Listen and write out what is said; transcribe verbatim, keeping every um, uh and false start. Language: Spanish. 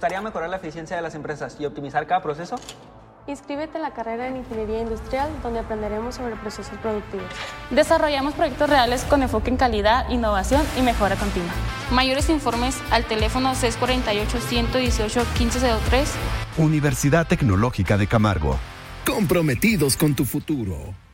gustaría mejorar la eficiencia de las empresas y optimizar cada proceso? Inscríbete en la carrera en Ingeniería Industrial, donde aprenderemos sobre procesos productivos. Desarrollamos proyectos reales con enfoque en calidad, innovación y mejora continua. Mayores informes al teléfono seis cuatro ocho, uno uno ocho, uno cinco cero tres. Universidad Tecnológica de Camargo. Comprometidos con tu futuro.